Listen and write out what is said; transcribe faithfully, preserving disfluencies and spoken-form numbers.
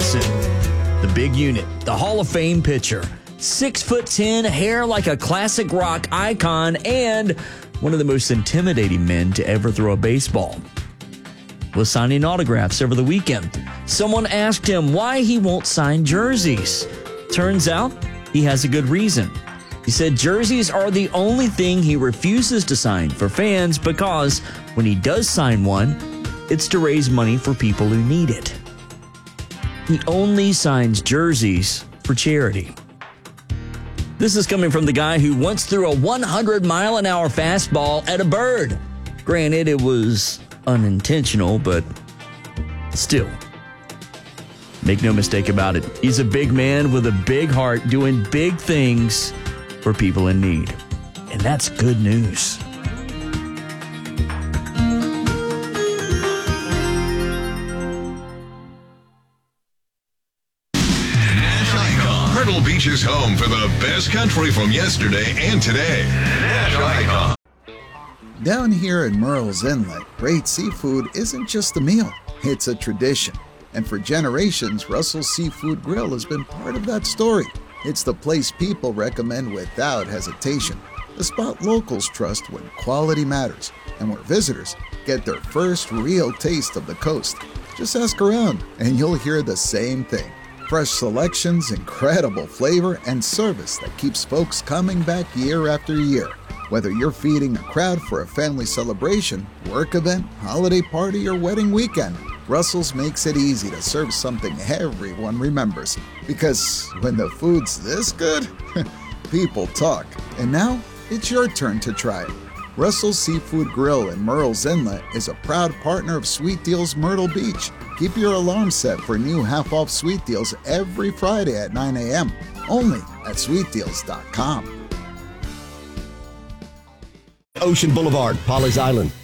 Johnson, the big unit, the Hall of Fame pitcher. Six foot ten, hair like a classic rock icon, and one of the most intimidating men to ever throw a baseball. Was signing autographs over the weekend. Someone asked him why he won't sign jerseys. Turns out he has a good reason. He said jerseys are the only thing he refuses to sign for fans because when he does sign one, it's to raise money for people who need it. He only signs jerseys for charity. This is coming from the guy who once threw a one hundred mile an hour fastball at a bird. Granted, it was unintentional, but still. Make no mistake about it. He's a big man with a big heart doing big things for people in need. And that's good news. Myrtle Beach is home for the best country from yesterday and today. National Icon. Down here in Murrells Inlet, great seafood isn't just a meal, it's a tradition. And for generations, Russell's Seafood Grill has been part of that story. It's the place people recommend without hesitation, the spot locals trust when quality matters, and where visitors get their first real taste of the coast. Just ask around, and you'll hear the same thing. Fresh selections, incredible flavor, and service that keeps folks coming back year after year. Whether you're feeding a crowd for a family celebration, work event, holiday party, or wedding weekend, Russell's makes it easy to serve something everyone remembers. Because when the food's this good, people talk. And now, it's your turn to try it. Russell's Seafood Grill in Murrells Inlet is a proud partner of Sweet Deals Myrtle Beach. Keep your alarm set for new half-off sweet deals every Friday at nine a.m. Only at sweet deals dot com. Ocean Boulevard, Pawleys Island.